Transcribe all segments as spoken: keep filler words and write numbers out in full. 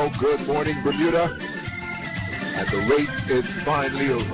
Well, good morning, Bermuda. And the race is finally over.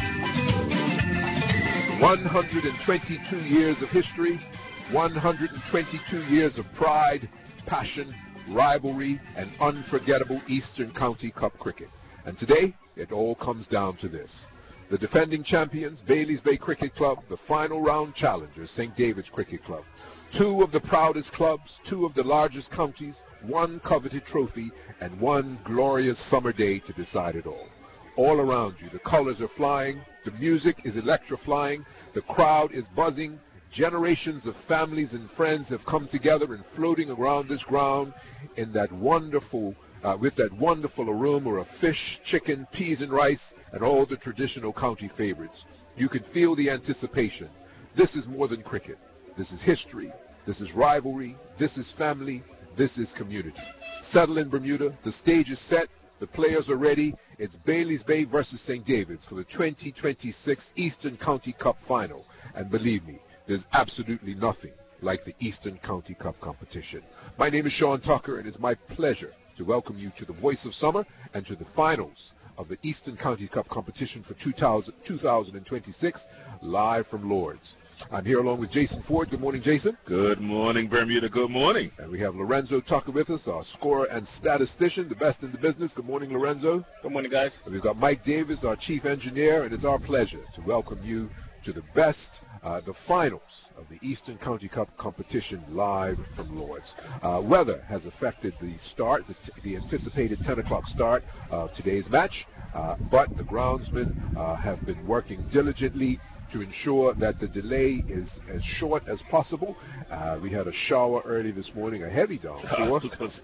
one hundred twenty-two years of history, one hundred twenty-two years of pride, passion, rivalry, and unforgettable Eastern County Cup cricket. And today, it all comes down to this. The defending champions, Bailey's Bay Cricket Club, the final round challengers, Saint David's Cricket Club. Two of the proudest clubs, two of the largest counties, one coveted trophy, and one glorious summer day to decide it all. All around you, the colors are flying, the music is electrifying, the crowd is buzzing, generations of families and friends have come together and floating around this ground in that wonderful, uh, with that wonderful aroma of fish, chicken, peas and rice, and all the traditional county favorites. You can feel the anticipation. This is more than cricket. This is history. This is rivalry. This is family. This is community. Settle in, Bermuda. The stage is set. The players are ready. It's Bailey's Bay versus Saint David's for the twenty twenty-six Eastern County Cup Final. And believe me, there's absolutely nothing like the Eastern County Cup competition. My name is Sean Tucker, and it's my pleasure to welcome you to the Voice of Summer and to the finals of the Eastern County Cup competition for two thousand twenty-six, live from Lords. I'm here along with Jason Ford. Good morning, Jason. Good morning, Bermuda. Good morning. And we have Lorenzo Tucker with us, our scorer and statistician, the best in the business. Good morning, Lorenzo. Good morning, guys. And we've got Mike Davis, our chief engineer, and it's our pleasure to welcome you to the best, uh, the finals of the Eastern County Cup competition live from Lords. Uh, weather has affected the start, the, t- the anticipated ten o'clock start of today's match, uh, but the groundsmen uh, have been working diligently to ensure that the delay is as short as possible. Uh, we had a shower early this morning, a heavy downpour.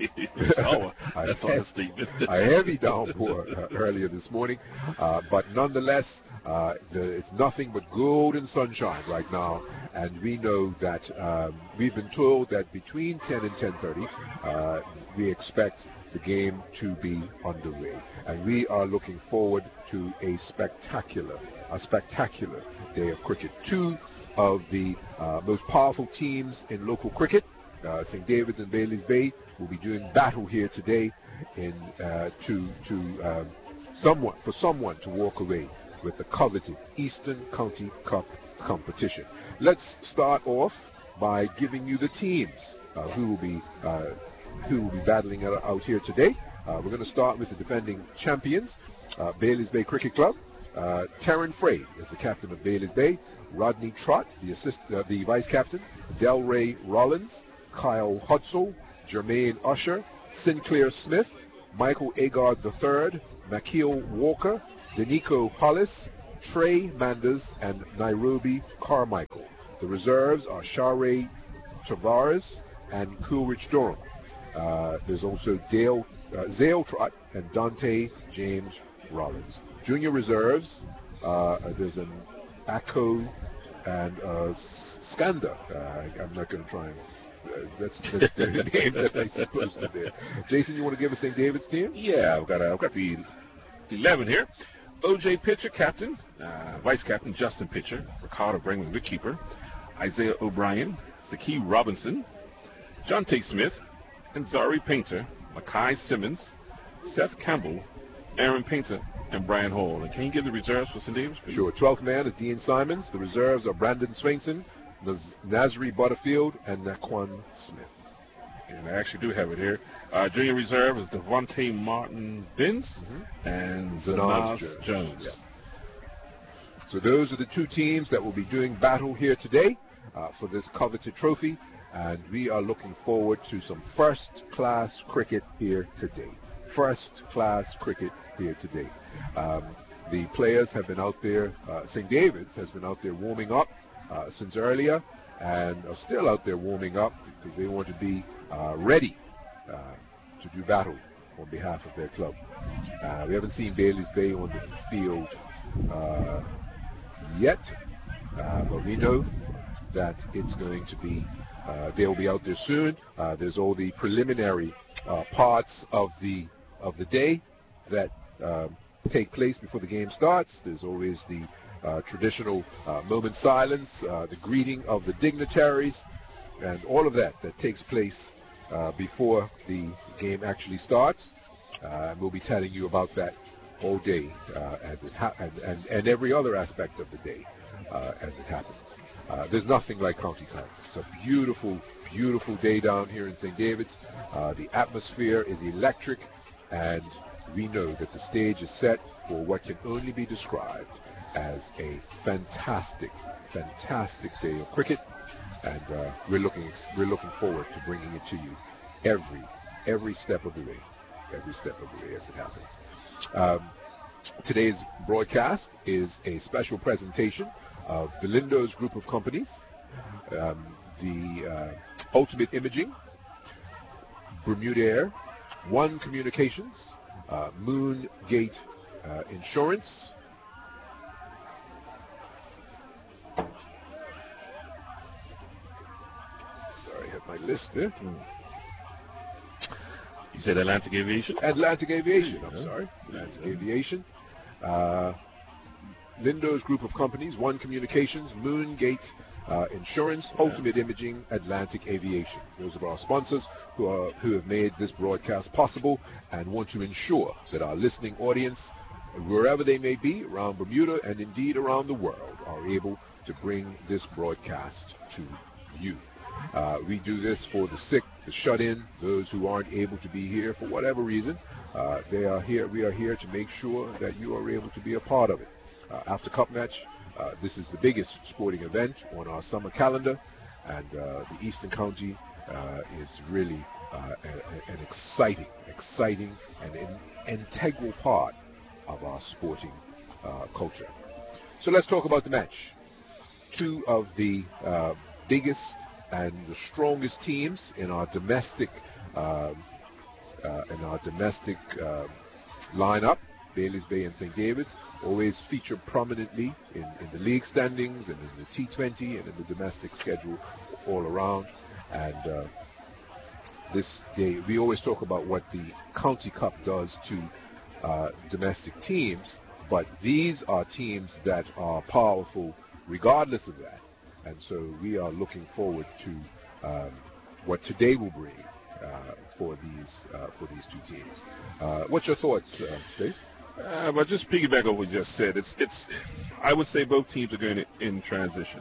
shower. That's a, he- a heavy downpour uh, earlier this morning, uh, but nonetheless, uh, the, it's nothing but golden sunshine right now, and we know that um, we've been told that between ten and ten thirty, uh, we expect the game to be underway, and we are looking forward to a spectacular, a spectacular day of cricket. Two of the uh, most powerful teams in local cricket, uh, Saint David's and Bailey's Bay, will be doing battle here today in uh, to to um, someone for someone to walk away with the coveted Eastern County Cup competition. Let's start off by giving you the teams uh, who will be uh, who will be battling out, out here today. Uh, we're going to start with the defending champions, uh, Bailey's Bay Cricket Club. Uh, Terran Frey is the captain of Bailey's Bay. Rodney Trott, the assist, uh, the vice captain. Delray Rollins, Kyle Hudsell, Jermaine Usher, Sinclair Smith, Michael Agard the third, Makeel Walker, Danico Hollis, Trey Manders, and Nairobi Carmichael. The reserves are Share Tavares and Coolidge Durham. Uh, there's also Dale, uh, Zale Trott and Dante James Rollins. Junior reserves, uh, there's an Akko and uh, Skanda. Uh, I'm not going to try and, uh, that's, that's the names that they're supposed to do. Jason, you want to give us Saint David's team? Yeah, I've got, uh, I've got the eleven here. O J Pitcher, captain. Uh, vice captain, Justin Pitcher. Ricardo Brangman, wicketkeeper. Isaiah O'Brien. Saki Robinson. Jonte Smith. And Zari Painter. Mackay Simmons. Seth Campbell. Aaron Painter. And Brian Hall. And can you give the reserves for Saint David's, please? Sure. twelfth man is Dean Simons. The reserves are Brandon Swainson, Naz- Nazri Butterfield, and Naquan Smith. And I actually do have it here. Uh, junior reserve is Devontae Martin Binns mm-hmm. and Zanaz Jones. Jones. Yeah. So those are the two teams that will be doing battle here today uh, for this coveted trophy. And we are looking forward to some first-class cricket here today. First-class cricket here today. Um, the players have been out there, uh, Saint David's has been out there warming up uh, since earlier and are still out there warming up because they want to be uh, ready uh, to do battle on behalf of their club. Uh, we haven't seen Bailey's Bay on the field uh, yet, uh, but we know that it's going to be, uh, they'll be out there soon. Uh, there's all the preliminary uh, parts of the of the day that uh, take place before the game starts. There's always the uh, traditional uh, moment silence, uh, the greeting of the dignitaries, and all of that that takes place uh, before the game actually starts. Uh, and we'll be telling you about that all day uh, as it ha- and, and, and every other aspect of the day uh, as it happens. Uh, there's nothing like County Club. It's a beautiful, beautiful day down here in Saint David's. Uh, the atmosphere is electric, and we know that the stage is set for what can only be described as a fantastic, fantastic day of cricket, and uh, we're looking we're looking forward to bringing it to you every every step of the way, every step of the way as it happens. Um, today's broadcast is a special presentation of Valindo's group of companies, um, the uh, Ultimate Imaging, Bermuda Air, One Communications, uh, Moon Gate uh, Insurance, sorry, I have my list there. Mm. You said Atlantic Aviation? Atlantic Aviation, I'm yeah. sorry. Atlantic yeah. Aviation. Uh, Lindo's group of companies, One Communications, Moon Gate uh, Insurance, yeah. Ultimate Imaging, Atlantic Aviation. Those are our sponsors who, are, who have made this broadcast possible and want to ensure that our listening audience, wherever they may be, around Bermuda and indeed around the world, are able to bring this broadcast to you. Uh, we do this for the sick, the shut-in, those who aren't able to be here for whatever reason. Uh, they are here. We are here to make sure that you are able to be a part of it. Uh, after Cup match, uh, this is the biggest sporting event on our summer calendar, and uh, the Eastern County uh, is really uh, a, a, an exciting, exciting, and an integral part of our sporting uh, culture. So let's talk about the match. Two of the uh, biggest and the strongest teams in our domestic uh, uh, in our domestic uh, lineup, Bailey's Bay and Saint David's, always feature prominently in, in the league standings and in the T twenty and in the domestic schedule all around. And uh, this day, we always talk about what the County Cup does to uh, domestic teams, but these are teams that are powerful regardless of that. And so we are looking forward to um, what today will bring uh, for these uh, for these two teams. Uh, what's your thoughts, uh, Dave? Uh, but just piggyback on what you just said, it's it's. I would say both teams are going in transition.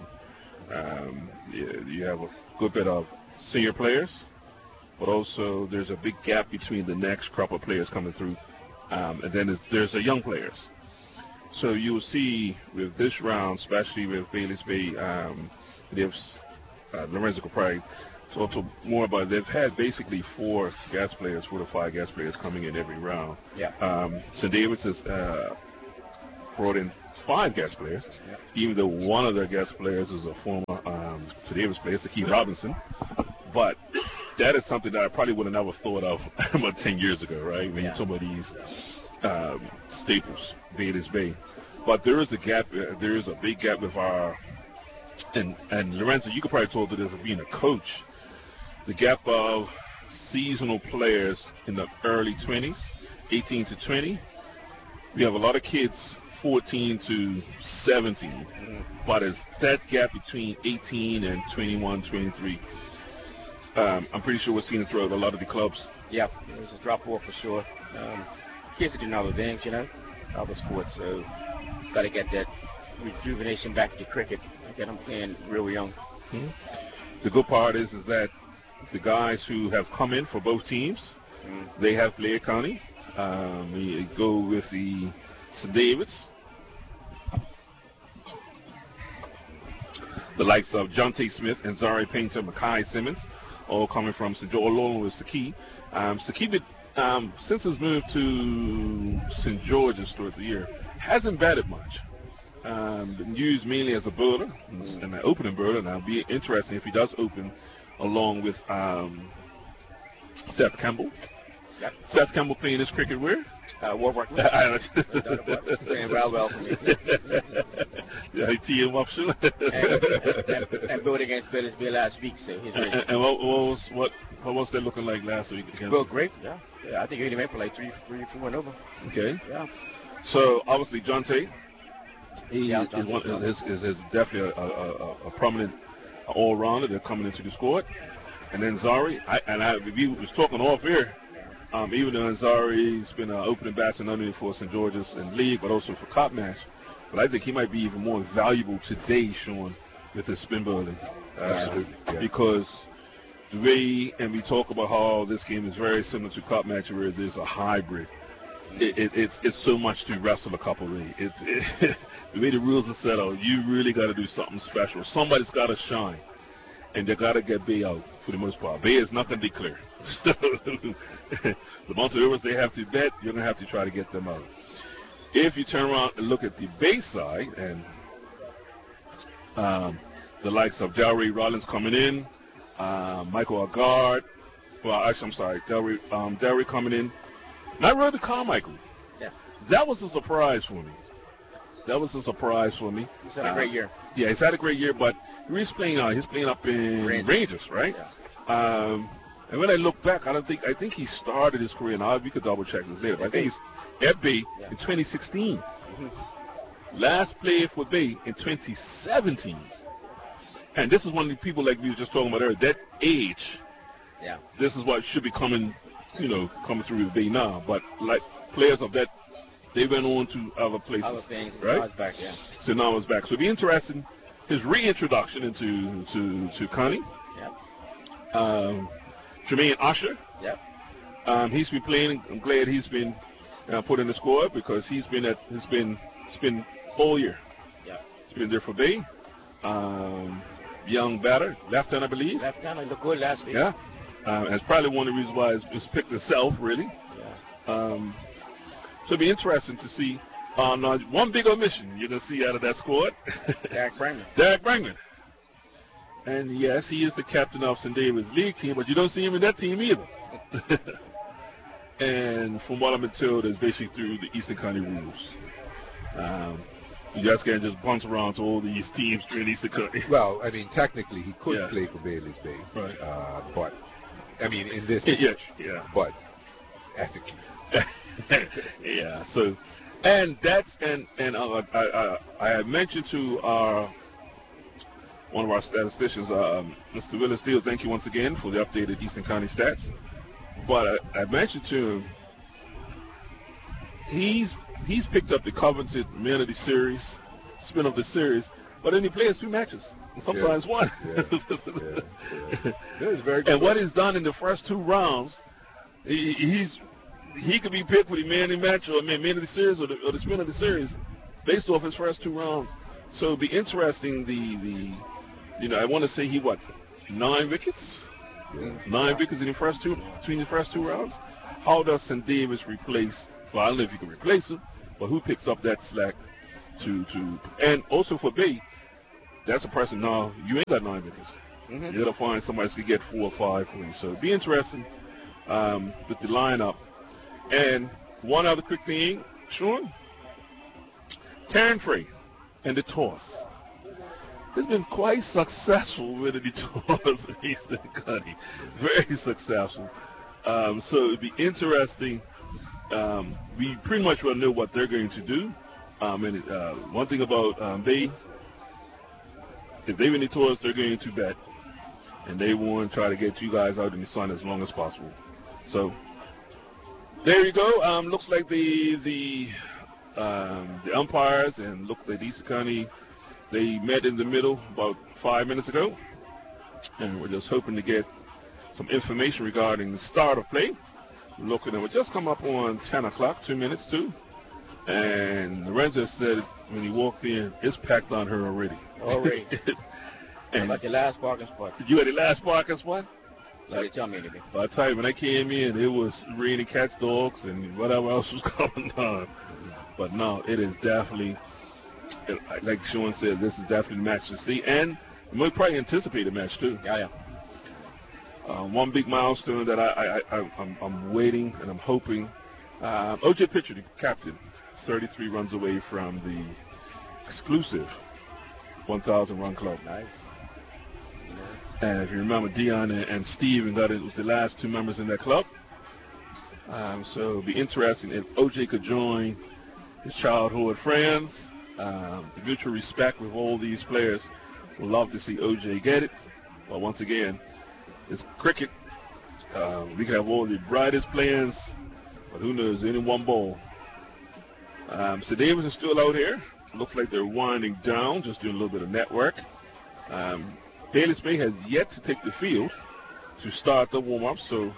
Um, you, you have a good bit of senior players, but also there's a big gap between the next crop of players coming through, um, and then there's, there's the young players. So you'll see with this round, especially with Bailey's Bay, um, they've uh, Lorenzo could probably talk to more about it. They've had basically four gas players, four to five gas players coming in every round. Yeah. Um, Saint David's has uh, brought in five gas players, yeah. even though one of their gas players is a former um, Saint David's player, Sakhi Robinson. But that is something that I probably would have never thought of about ten years ago, right? When yeah. you talk about these um, staples, Bailey's Bay. But there is a gap, uh, there is a big gap with our, and, and Lorenzo, you could probably talk to this of being a coach, the gap of seasonal players in the early twenties, eighteen to twenty. We have a lot of kids fourteen to seventeen, mm. but it's that gap between eighteen and twenty-one, twenty-three. Um, I'm pretty sure we're seeing it throughout a lot of the clubs. Yeah, there's a drop off for sure. Um, kids are doing other things, you know, other sports, so got to get that rejuvenation back into cricket, get them playing real young. Mm-hmm. The good part is, is that the guys who have come in for both teams, mm. they have Blair County. Um, we go with the Saint David's. The likes of John T. Smith and Zari Painter, Mackay Simmons, all coming from Saint George, along with Sakhi. Um, Sakhi, um, since his move to Saint George's throughout the year, hasn't batted much. Um, been used mainly as a bowler, mm. and an opening bowler. Now, it'll be interesting if he does open along with um, Seth Campbell. Yep. Seth Campbell playing his cricket where? Uh, Warwick. Playing well, well for me. Yeah, he teed him up, sure. and, and, and bowled against Bailey's Bay last week, so he's ready. And, and what, what was what what was that looking like last week? Well, great. Yeah. yeah, I think he only went for like three, three, four and over. Okay. Yeah. So obviously, John Tate, he yeah, is, one, is, is, is definitely a, a, a prominent all-rounder. They're coming into the squad, and then Zari. I, and I, we was talking off here. Um, even though Ansari's been an opening batsman not only for Saint George's and League, but also for Cup match. But I think he might be even more valuable today, Sean, with his spin bowling. Uh, Absolutely. Yeah. Because the way, and we talk about how this game is very similar to Cup match where there's a hybrid. It, it, it's it's so much to wrestle a couple way. It's it, the way the rules are set out. You really got to do something special. Somebody's got to shine, and they got to get Bay out for the most part. Bay is not going to declare. The amount of overs they have to bet, you're going to have to try to get them out. If you turn around and look at the Bay side, and um, the likes of Delray Rollins coming in, uh, Michael Agard, well, actually, I'm sorry, Delray, um, Delray coming in. Not Roby Carmichael. Yes. That was a surprise for me. That was a surprise for me. He's had a great year. Uh, yeah, he's had a great year, but he's playing. Uh, he's playing up in Rangers, Rangers right? Yeah. Um, and when I look back, I don't think I think he started his career. Now we could double check this later. But I think he's at Bay yeah. in twenty sixteen. Mm-hmm. Last played for Bay in twenty seventeen. And this is one of the people like we were just talking about earlier. That age. Yeah. This is what should be coming. You know, coming through the Bay now, but like players of that, they went on to other places, Other things, right? now it's back, yeah. So now it's back. So it'll be interesting his reintroduction into to to Connie. Yep. Um, Jermaine Usher. Yep. Um, he's been playing. I'm glad he's been uh, put in the squad because he's been at he's been it's been all year. Yep. He's been there for Bay. Um, young batter, left hand, I believe. Left hand, he looked good last week. Yeah. Uh, that's probably one of the reasons why it's, it's picked itself, really. Yeah. Um, so it'll be interesting to see. Uh, now, one big omission you're going to see out of that squad. Derek Brangman. Derek Brangman. And yes, he is the captain of Saint David's League team, but you don't see him in that team either. And from what I've been told, it's basically through the Eastern County rules. Um, you guys can't just bounce around to all these teams during Eastern County. Well, I mean, technically he could Yeah. play for Bailey's Bay, Right. uh, but I mean, in this Yeah, match, yeah. but ethically. Yeah. So, and that's and and uh, I, I I had mentioned to our one of our statisticians, um, Mister Willis Steele. Thank you once again for the updated Eastern County stats. But I, I mentioned to him he's he's picked up the coveted man of the series, spin of the series, but then he plays two matches, and sometimes Yeah. one. Yeah. Yeah. Yeah. That is very good. And what he's done in the first two rounds, he, he's he could be picked for the man of the match or man, man of the series or the, or the spin of the series based off his first two rounds. So it'd be interesting. The the you know I want to say he what nine wickets, Yeah. nine wickets in the first two between the first two rounds. How does Saint Davis replace? Well, I don't know if you can replace him, but who picks up that slack to to and also for Bay, that's a person now you ain't got nine wickets. Mm-hmm. You gotta find somebody who can get four or five for you. So it'd be interesting um, with the lineup. And one other quick thing, Sean, Taryn Frey and the toss. It's been quite successful with the toss in Eastern County. Very successful. Um, so it'd be interesting. Um, we pretty much will know what they're going to do. Um, and uh, one thing about um, Bay, if they win the toss, they're going to bet. And they want to try to get you guys out in the sun as long as possible. So there you go. Um, looks like the the um, the umpires and look like Eastern County, they met in the middle about five minutes ago, and we're just hoping to get some information regarding the start of play. We're looking at we just come up on ten o'clock, two minutes too, and Lorenzo said when he walked in, it's packed on her already. Already. How And about your last parking spot? you had the last parking spot? So they tell me anything. But I tell you, when I came in, it was raining cats, dogs, and whatever else was going on. But no, it is definitely, like Sean said, this is definitely a match to see. And we probably anticipate a match, too. Yeah, yeah. Uh, one big milestone that I, I, I, I'm, I'm waiting and I'm hoping. Uh, O J Pitcher, the captain, thirty-three runs away from the exclusive one thousand run club. Nice. And if you remember, Dion and, and Steve, and that it was the last two members in that club. Um, so it'd be interesting if O J could join his childhood friends. Um, the mutual respect with all these players. We'd love to see O J get it. But once again, it's cricket. Um, we could have all the brightest plans, but who knows, any one ball. Um, so Davis is still out here. Looks like they're winding down, just doing a little bit of network. Um, Bayless Bay has yet to take the field to start the warm-up, so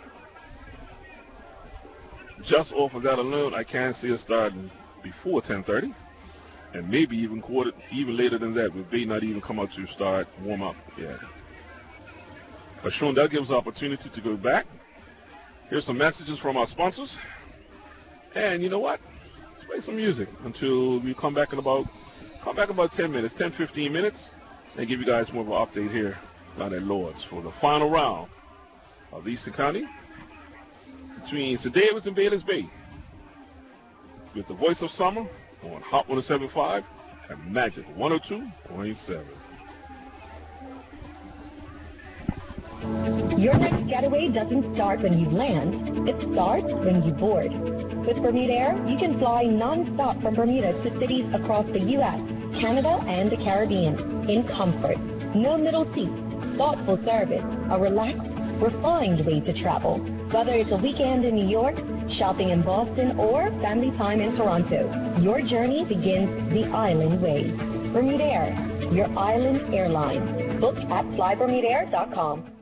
just off of that alone, I can see us starting before ten thirty, and maybe even quarter, even later than that. We may not even come out to start warm-up yet. But Sean, that gives us opportunity to go back. Here's some messages from our sponsors. And you know what? Let's play some music until we come back in about come back in about ten minutes, ten, fifteen minutes, and give you guys more of an update here down at Lords for the final round of Eastern County between Saint David's and Bayless Bay. With the voice of summer on Hot one oh seven point five and Magic one oh two point seven. Your next getaway doesn't start when you land. It starts when you board. With Bermuda Air, you can fly non-stop from Bermuda to cities across the U S, Canada, and the Caribbean in comfort. No middle seats, thoughtful service, a relaxed, refined way to travel. Whether it's a weekend in New York, shopping in Boston, or family time in Toronto, your journey begins the island way. Bermuda Air, your island airline. Book at fly bermuda air dot com.